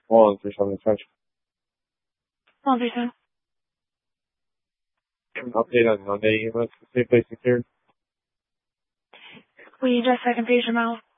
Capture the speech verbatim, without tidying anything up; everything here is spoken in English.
One three seven French. One three seven. An update on Monday. Let's safely secured. We just second page amount.